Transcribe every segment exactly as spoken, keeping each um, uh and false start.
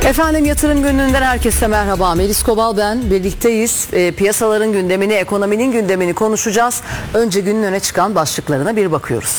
Efendim yatırım gününden herkese merhaba. Melis Kobal ben. Birlikteyiz. E, piyasaların gündemini, ekonominin gündemini konuşacağız. Önce günün öne çıkan başlıklarına bir bakıyoruz.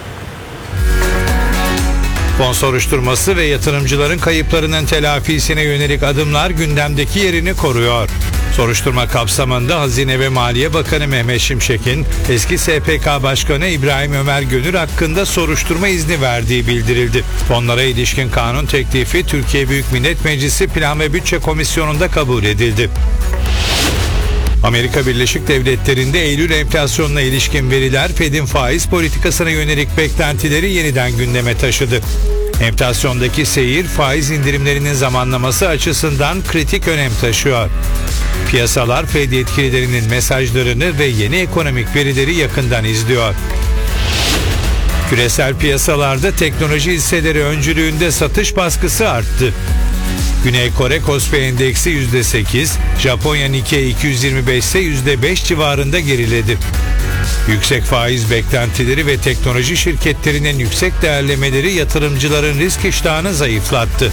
Fon soruşturması ve yatırımcıların kayıplarının telafisine yönelik adımlar gündemdeki yerini koruyor. Soruşturma kapsamında Hazine ve Maliye Bakanı Mehmet Şimşek'in eski S P K Başkanı İbrahim Ömer Gönür hakkında soruşturma izni verdiği bildirildi. Fonlara ilişkin kanun teklifi Türkiye Büyük Millet Meclisi Plan ve Bütçe Komisyonu'nda kabul edildi. Amerika Birleşik Devletleri'nde Eylül enflasyonuna ilişkin veriler Fed'in faiz politikasına yönelik beklentileri yeniden gündeme taşıdı. Enflasyondaki seyir faiz indirimlerinin zamanlaması açısından kritik önem taşıyor. Piyasalar Fed yetkililerinin mesajlarını ve yeni ekonomik verileri yakından izliyor. Küresel piyasalarda teknoloji hisseleri öncülüğünde satış baskısı arttı. Güney Kore Kospi Endeksi yüzde sekiz, Japonya Nikkei iki yüz yirmi beş ise yüzde beş civarında geriledi. Yüksek faiz beklentileri ve teknoloji şirketlerinin yüksek değerlemeleri yatırımcıların risk iştahını zayıflattı.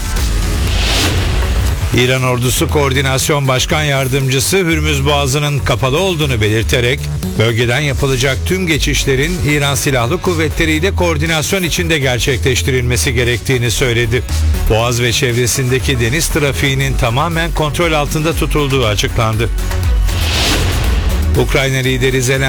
İran Ordusu Koordinasyon Başkan Yardımcısı Hürmüz Boğazı'nın kapalı olduğunu belirterek bölgeden yapılacak tüm geçişlerin İran Silahlı Kuvvetleri ile koordinasyon içinde gerçekleştirilmesi gerektiğini söyledi. Boğaz ve çevresindeki deniz trafiğinin tamamen kontrol altında tutulduğu açıklandı. Ukrayna lideri Zelenski